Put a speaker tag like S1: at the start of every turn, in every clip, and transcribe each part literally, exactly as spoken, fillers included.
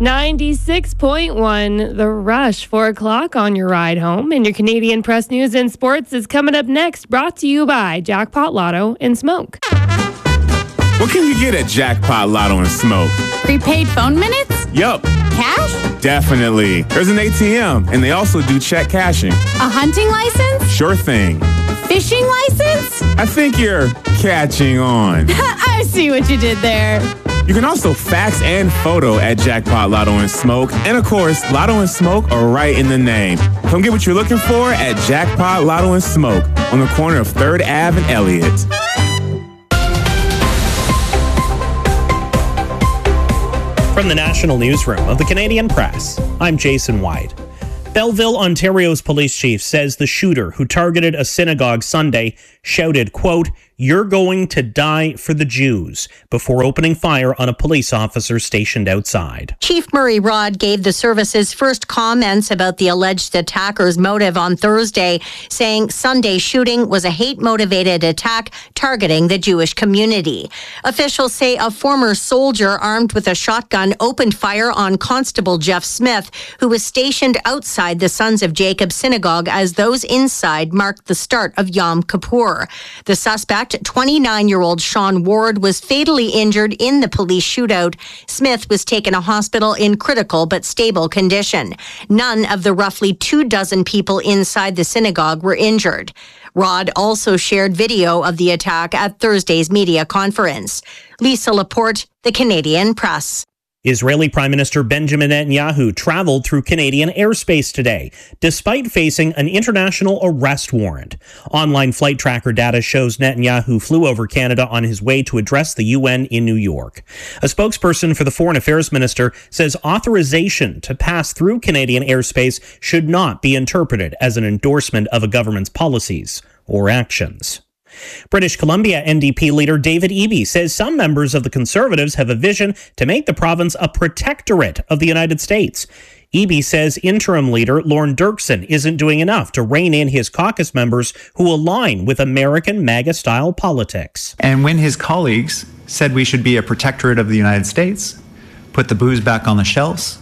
S1: ninety-six point one, The Rush, four o'clock on your ride home. And your Canadian Press News and Sports is coming up next, brought to you by Jackpot Lotto and Smoke.
S2: What can you get at Jackpot Lotto and Smoke?
S3: Prepaid phone minutes?
S2: Yup.
S3: Cash?
S2: Definitely. There's an A T M, and they also do check cashing.
S3: A hunting license?
S2: Sure thing.
S3: Fishing license?
S2: I think you're catching on.
S3: I see what you did there.
S2: You can also fax and photo at Jackpot Lotto and Smoke. And of course, Lotto and Smoke are right in the name. Come get what you're looking for at Jackpot Lotto and Smoke on the corner of third Avenue and Elliott.
S4: From the National Newsroom of the Canadian Press, I'm Jason White. Belleville, Ontario's police chief says the shooter who targeted a synagogue Sunday shouted, quote, "You're going to die for the Jews," before opening fire on a police officer stationed outside.
S5: Chief Murray Rod gave the service's first comments about the alleged attacker's motive on Thursday, saying Sunday's shooting was a hate-motivated attack targeting the Jewish community. Officials say a former soldier armed with a shotgun opened fire on Constable Jeff Smith, who was stationed outside the Sons of Jacob synagogue as those inside marked the start of Yom Kippur. The suspect, twenty-nine-year-old Sean Ward, was fatally injured in the police shootout. Smith was taken to hospital in critical but stable condition. None of the roughly two dozen people inside the synagogue were injured. Rod also shared video of the attack at Thursday's media conference. Lisa Laporte, The Canadian Press.
S4: Israeli Prime Minister Benjamin Netanyahu traveled through Canadian airspace today, despite facing an international arrest warrant. Online flight tracker data shows Netanyahu flew over Canada on his way to address the U N in New York. A spokesperson for the Foreign Affairs Minister says authorization to pass through Canadian airspace should not be interpreted as an endorsement of a government's policies or actions. British Columbia N D P leader David Eby says some members of the Conservatives have a vision to make the province a protectorate of the United States. Eby says interim leader Lorne Dirksen isn't doing enough to rein in his caucus members who align with American MAGA-style politics.
S6: And when his colleagues said we should be a protectorate of the United States, put the booze back on the shelves,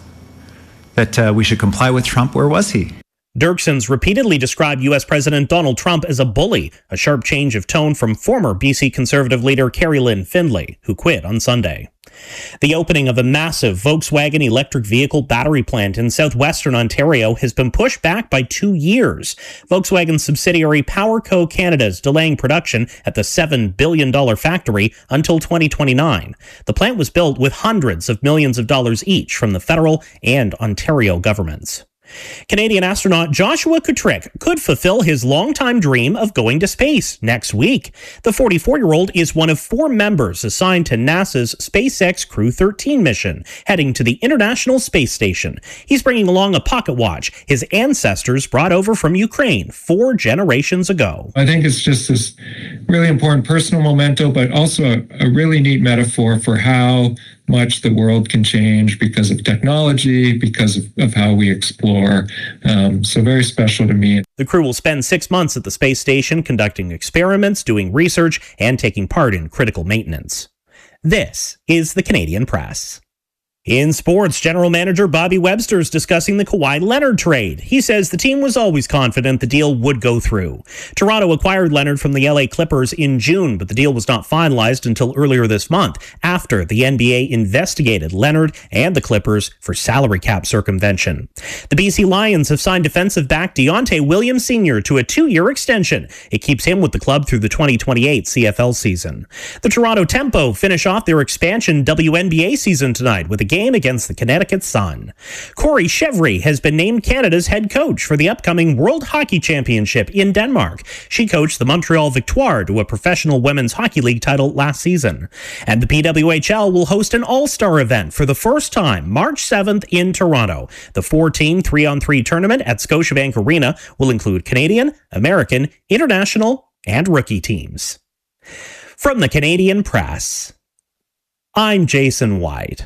S6: that uh, we should comply with Trump, where was he?
S4: Dirksen's repeatedly described U S President Donald Trump as a bully, a sharp change of tone from former B C Conservative leader Carrie Lynn Findlay, who quit on Sunday. The opening of a massive Volkswagen electric vehicle battery plant in southwestern Ontario has been pushed back by two years. Volkswagen subsidiary PowerCo Canada is delaying production at the seven billion dollars factory until twenty twenty-nine. The plant was built with hundreds of millions of dollars each from the federal and Ontario governments. Canadian astronaut Joshua Kutrick could fulfill his longtime dream of going to space next week. The forty-four-year-old is one of four members assigned to NASA's SpaceX Crew thirteen mission, heading to the International Space Station. He's bringing along a pocket watch his ancestors brought over from Ukraine four generations ago.
S7: I think it's just this really important personal memento, but also a, a really neat metaphor for how much the world can change because of technology, because of, of how we explore. Um, so very special to me.
S4: The crew will spend six months at the space station conducting experiments, doing research, and taking part in critical maintenance. This is the Canadian Press. In sports, General Manager Bobby Webster is discussing the Kawhi Leonard trade. He says the team was always confident the deal would go through. Toronto acquired Leonard from the L A Clippers in June, but the deal was not finalized until earlier this month, after the N B A investigated Leonard and the Clippers for salary cap circumvention. The B C Lions have signed defensive back Deontay Williams Senior to a two-year extension. It keeps him with the club through the twenty twenty-eight C F L season. The Toronto Tempo finish off their expansion W N B A season tonight with a game against the Connecticut Sun. Corey Chevry has been named Canada's head coach for the upcoming World Hockey Championship in Denmark. She coached the Montreal Victoire to a professional women's hockey league title last season. And the P W H L will host an all-star event for the first time March seventh in Toronto. The four-team three-on-three tournament at Scotiabank Arena will include Canadian, American, international, and rookie teams. From the Canadian Press, I'm Jason White.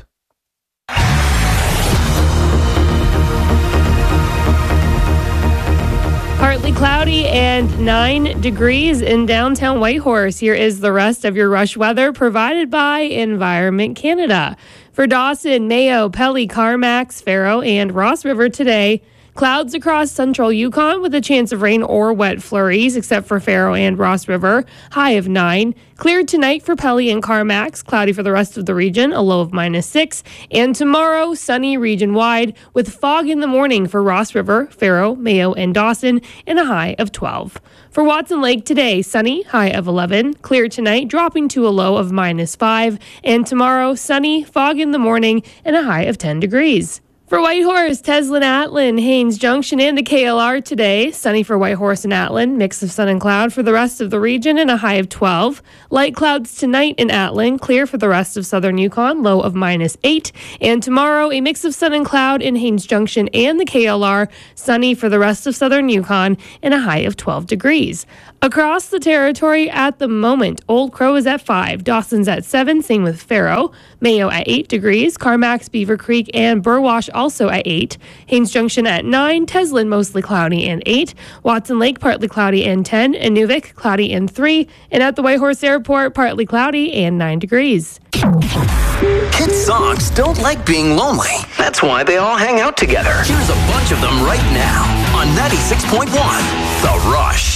S1: Partly cloudy and nine degrees in downtown Whitehorse. Here is the rest of your rush weather provided by Environment Canada. For Dawson, Mayo, Pelly, Carmax, Faro, and Ross River today, clouds across central Yukon with a chance of rain or wet flurries, except for Faro and Ross River. High of nine. Cleared tonight for Pelly and Carmax. Cloudy for the rest of the region, a low of minus six. And tomorrow, sunny region-wide with fog in the morning for Ross River, Faro, Mayo, and Dawson, and a high of twelve. For Watson Lake today, sunny, high of eleven. Clear tonight, dropping to a low of minus five. And tomorrow, sunny, fog in the morning, and a high of ten degrees. For Whitehorse, Teslin, Atlin, Haines Junction, and the K L R today. Sunny for Whitehorse and Atlin, mix of sun and cloud for the rest of the region, and a high of twelve. Light clouds tonight in Atlin, clear for the rest of southern Yukon, low of minus eight. And tomorrow, a mix of sun and cloud in Haines Junction and the K L R, sunny for the rest of southern Yukon, and a high of twelve degrees. Across the territory at the moment, Old Crow is at five, Dawson's at seven, same with Faro, Mayo at eight degrees, Carmax, Beaver Creek, and Burwash also at eight, Haines Junction at nine, Teslin mostly cloudy and eight, Watson Lake partly cloudy and ten, Inuvik cloudy and three, and at the Whitehorse Airport partly cloudy and nine degrees.
S8: Kids' songs don't like being lonely. That's why they all hang out together. Here's a bunch of them right now on ninety-six point one The Rush.